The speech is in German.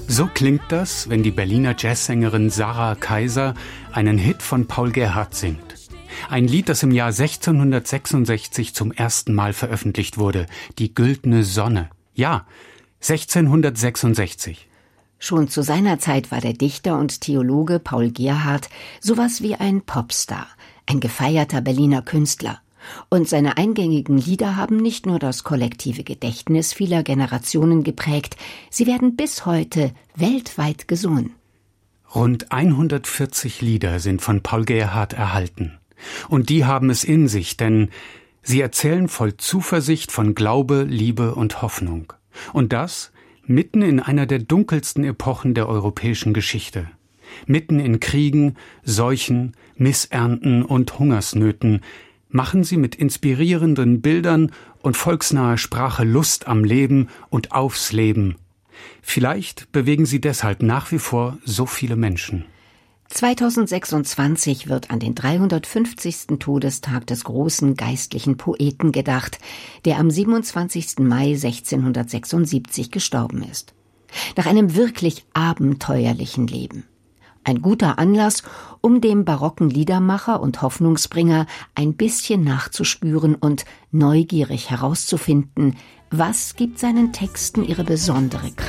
So klingt das, wenn die Berliner Jazzsängerin Sarah Kaiser einen Hit von Paul Gerhardt singt. Ein Lied, das im Jahr 1666 zum ersten Mal veröffentlicht wurde, Die güldene Sonne. Ja, 1666. Schon zu seiner Zeit war der Dichter und Theologe Paul Gerhardt sowas wie ein Popstar, ein gefeierter Berliner Künstler. Und seine eingängigen Lieder haben nicht nur das kollektive Gedächtnis vieler Generationen geprägt, sie werden bis heute weltweit gesungen. Rund 140 Lieder sind von Paul Gerhardt erhalten. Und die haben es in sich, denn sie erzählen voll Zuversicht von Glaube, Liebe und Hoffnung. Und das mitten in einer der dunkelsten Epochen der europäischen Geschichte. Mitten in Kriegen, Seuchen, Missernten und Hungersnöten machen sie mit inspirierenden Bildern und volksnaher Sprache Lust am Leben und aufs Leben. Vielleicht bewegen sie deshalb nach wie vor so viele Menschen. 2026 wird an den 350. Todestag des großen geistlichen Poeten gedacht, der am 27. Mai 1676 gestorben ist. Nach einem wirklich abenteuerlichen Leben. Ein guter Anlass, um dem barocken Liedermacher und Hoffnungsbringer ein bisschen nachzuspüren und neugierig herauszufinden, was gibt seinen Texten ihre besondere Kraft.